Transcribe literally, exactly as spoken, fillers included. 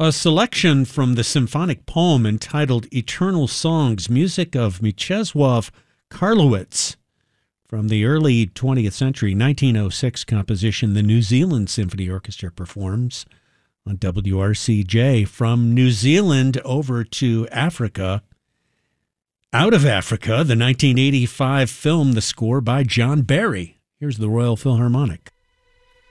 A selection from the symphonic poem entitled Eternal Songs, music of Mieczysław Karlowitz, from the early twentieth century, nineteen oh six composition, the New Zealand Symphony Orchestra performs on W R C J. From New Zealand over to Africa. Out of Africa, the nineteen eighty-five film, the score by John Barry. Here's the Royal Philharmonic.